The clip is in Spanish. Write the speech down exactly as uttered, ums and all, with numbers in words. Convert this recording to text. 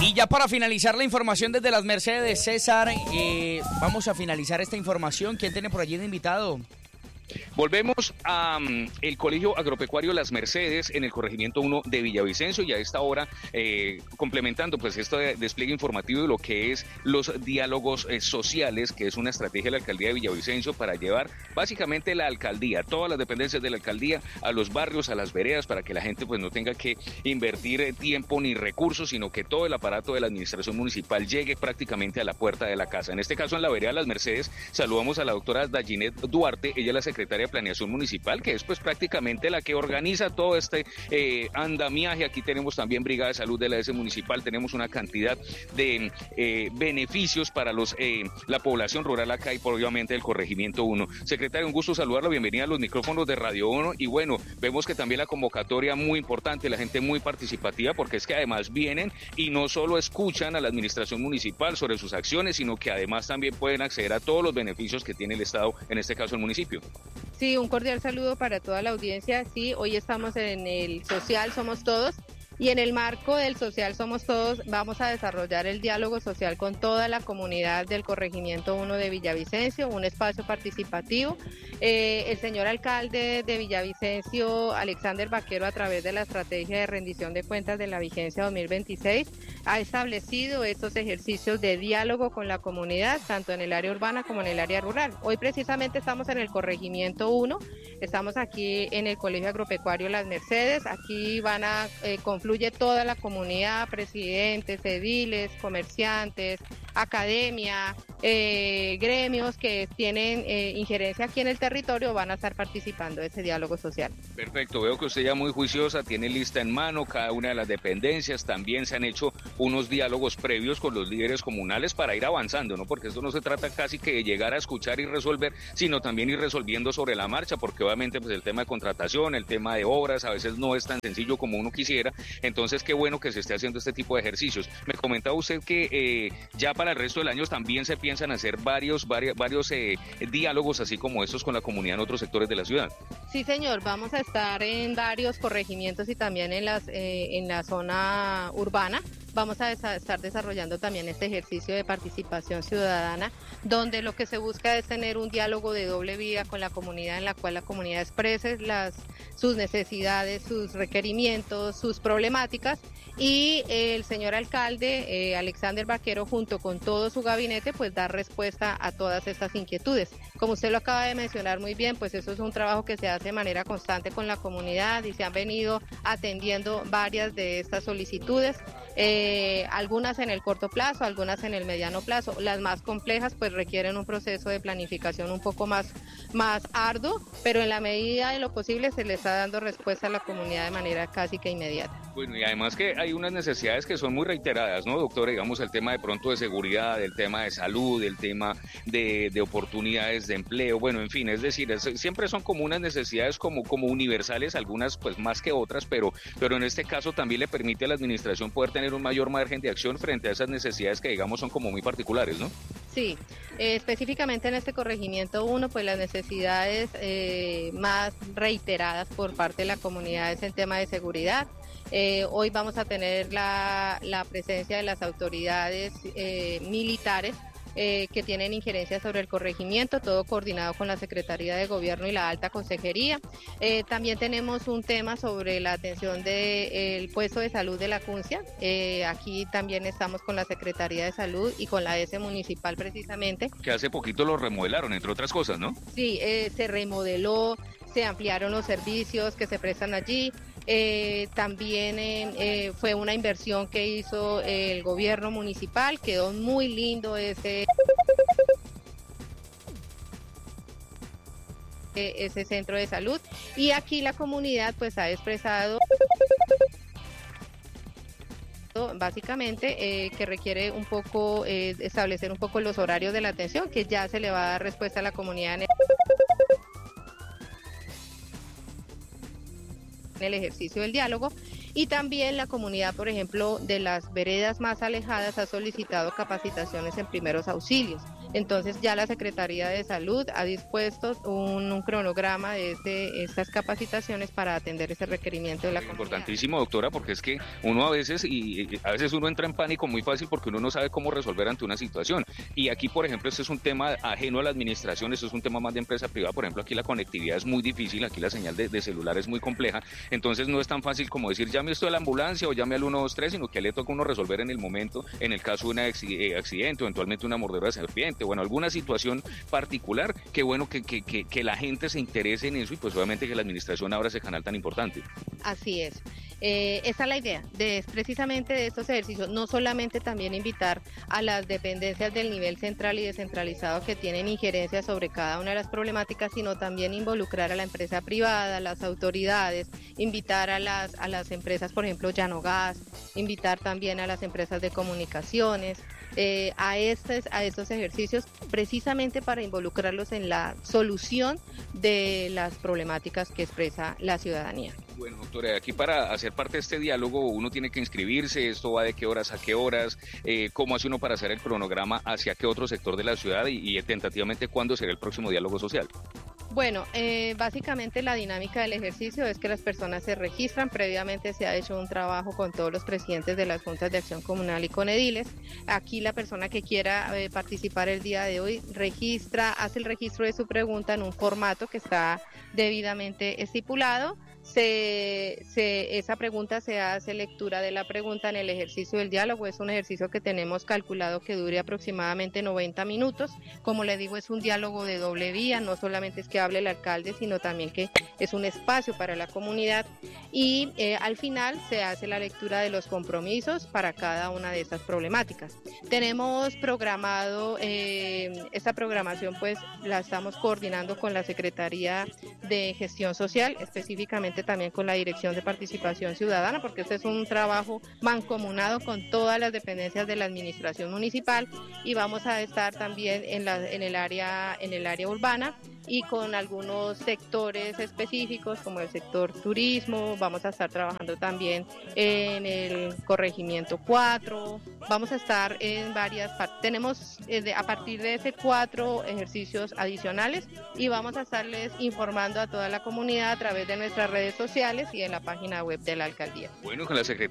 Y ya para finalizar la información desde las Mercedes, César, eh, vamos a finalizar esta información. ¿Quién tiene por allí de invitado? Volvemos a um, el Colegio Agropecuario Las Mercedes en el corregimiento uno de Villavicencio, y a esta hora eh, complementando pues este despliegue informativo de lo que es los diálogos eh, sociales, que es una estrategia de la alcaldía de Villavicencio para llevar básicamente la alcaldía, todas las dependencias de la alcaldía a los barrios, a las veredas, para que la gente pues no tenga que invertir eh, tiempo ni recursos, sino que todo el aparato de la administración municipal llegue prácticamente a la puerta de la casa. En este caso, en la vereda Las Mercedes, saludamos a la doctora Dayinet Duarte, ella es la secretaria de Planeación Municipal, que es pues prácticamente la que organiza todo este eh, andamiaje. Aquí tenemos también Brigada de Salud de la S Municipal, tenemos una cantidad de eh, beneficios para los eh, la población rural acá y por obviamente el corregimiento uno. Secretario, un gusto saludarlo, bienvenida a los micrófonos de Radio uno, y bueno, vemos que también la convocatoria muy importante, la gente muy participativa, porque es que además vienen y no solo escuchan a la administración municipal sobre sus acciones, sino que además también pueden acceder a todos los beneficios que tiene el Estado, en este caso el municipio. Sí, un cordial saludo para toda la audiencia. Sí, hoy estamos en el Social Somos Todos, y en el marco del Social Somos Todos vamos a desarrollar el diálogo social con toda la comunidad del corregimiento uno de Villavicencio, un espacio participativo. Eh, el señor alcalde de Villavicencio, Alexander Vaquero, a través de la estrategia de rendición de cuentas de la vigencia dos mil veintiséis, ha establecido estos ejercicios de diálogo con la comunidad, tanto en el área urbana como en el área rural. Hoy precisamente estamos en el corregimiento uno, estamos aquí en el Colegio Agropecuario Las Mercedes. Aquí van a eh, confluye toda la comunidad, presidentes, ediles, comerciantes, academia, eh, gremios que tienen eh, injerencia aquí en el territorio, van a estar participando de ese diálogo social. Perfecto, veo que usted ya muy juiciosa, tiene lista en mano cada una de las dependencias, también se han hecho unos diálogos previos con los líderes comunales para ir avanzando, ¿no? Porque esto no se trata casi que de llegar a escuchar y resolver, sino también ir resolviendo sobre la marcha, porque obviamente pues el tema de contratación, el tema de obras a veces no es tan sencillo como uno quisiera. Entonces qué bueno que se esté haciendo este tipo de ejercicios. Me comentaba usted que eh, ya para el resto del año también se piensan hacer varios, varios, varios eh, diálogos así como estos con la comunidad en otros sectores de la ciudad. Sí, señor, vamos a estar en varios corregimientos y también en, las, eh, en la zona urbana. Vamos a estar desarrollando también este ejercicio de participación ciudadana, donde lo que se busca es tener un diálogo de doble vía con la comunidad, en la cual la comunidad exprese las, sus necesidades, sus requerimientos, sus problemáticas, y el señor alcalde, eh, Alexander Vaquero, junto con todo su gabinete, pues dar respuesta a todas estas inquietudes. Como usted lo acaba de mencionar muy bien, pues eso es un trabajo que se hace de manera constante con la comunidad y se han venido atendiendo varias de estas solicitudes. Eh, algunas en el corto plazo, algunas en el mediano plazo. Las más complejas pues requieren un proceso de planificación un poco más, más arduo, pero en la medida de lo posible se le está dando respuesta a la comunidad de manera casi que inmediata. Bueno, y además que hay unas necesidades que son muy reiteradas, ¿no, doctora? Digamos, el tema de pronto de seguridad, el tema de salud, el tema de, de oportunidades de empleo, bueno, en fin, es decir, es, siempre son como unas necesidades como, como universales, algunas pues más que otras, pero, pero en este caso también le permite a la administración poder tener un mayor margen de acción frente a esas necesidades que digamos son como muy particulares, ¿no? Sí, eh, específicamente en este corregimiento uno, pues las necesidades eh, más reiteradas por parte de la comunidad es el tema de seguridad. Eh, hoy vamos a tener la, la presencia de las autoridades eh, militares eh, que tienen injerencia sobre el corregimiento, todo coordinado con la Secretaría de Gobierno y la Alta Consejería. Eh, también tenemos un tema sobre la atención del puesto de salud de la Cuncia. Eh, aquí también estamos con la Secretaría de Salud y con la S Municipal precisamente. Que hace poquito lo remodelaron, entre otras cosas, ¿no? Sí, eh, se remodeló, se ampliaron los servicios que se prestan allí. Eh, también eh, eh, fue una inversión que hizo el gobierno municipal, quedó muy lindo ese, ese centro de salud, y aquí la comunidad pues ha expresado básicamente eh, que requiere un poco eh, establecer un poco los horarios de la atención, que ya se le va a dar respuesta a la comunidad en el en el ejercicio del diálogo. Y también la comunidad, por ejemplo, de las veredas más alejadas ha solicitado capacitaciones en primeros auxilios. Entonces ya la Secretaría de Salud ha dispuesto un, un cronograma de este, estas capacitaciones para atender ese requerimiento de la comunidad. Importantísimo, doctora, porque es que uno a veces, y a veces uno entra en pánico muy fácil porque uno no sabe cómo resolver ante una situación. Y aquí, por ejemplo, este es un tema ajeno a la administración, esto es un tema más de empresa privada. Por ejemplo, aquí la conectividad es muy difícil, aquí la señal de, de celular es muy compleja, entonces no es tan fácil como decir llame esto a la ambulancia o llame al uno dos tres, sino que le toca a uno resolver en el momento, en el caso de un accidente, eventualmente una mordedura de serpiente, bueno, alguna situación particular. Qué bueno que, que, que, que la gente se interese en eso y pues obviamente que la administración abra ese canal tan importante. Así es. Eh, esa es la idea, de precisamente de estos ejercicios, no solamente también invitar a las dependencias del nivel central y descentralizado que tienen injerencia sobre cada una de las problemáticas, sino también involucrar a la empresa privada, a las autoridades, invitar a las, a las empresas, por ejemplo, Llanogás, invitar también a las empresas de comunicaciones, eh, a, estos, a estos ejercicios precisamente para involucrarlos en la solución de las problemáticas que expresa la ciudadanía. Bueno, doctora, aquí para hacer parte de este diálogo uno tiene que inscribirse, esto va de qué horas a qué horas, eh, cómo hace uno para hacer el cronograma hacia qué otro sector de la ciudad y, y tentativamente cuándo será el próximo diálogo social. Bueno, eh, básicamente la dinámica del ejercicio es que las personas se registran, previamente se ha hecho un trabajo con todos los presidentes de las juntas de acción comunal y con ediles. Aquí la persona que quiera eh, participar el día de hoy registra, hace el registro de su pregunta en un formato que está debidamente estipulado. Se, se, esa pregunta se hace lectura de la pregunta en el ejercicio del diálogo. Es un ejercicio que tenemos calculado que dure aproximadamente noventa minutos. Como le digo, es un diálogo de doble vía, no solamente es que hable el alcalde, sino también que es un espacio para la comunidad. Y eh, al final se hace la lectura de los compromisos para cada una de estas problemáticas. Tenemos programado, eh, esta programación pues la estamos coordinando con la Secretaría de Gestión Social, específicamente también con la Dirección de Participación Ciudadana, porque este es un trabajo mancomunado con todas las dependencias de la administración municipal, y vamos a estar también en, la, en, el, área, en el área urbana y con algunos sectores específicos como el sector turismo. Vamos a estar trabajando también en el corregimiento cuatro, vamos a estar en varias partes. Tenemos eh, a partir de ese cuatro ejercicios adicionales y vamos a estarles informando a toda la comunidad a través de nuestras redes sociales y en la página web de la alcaldía. Bueno, con la secretaria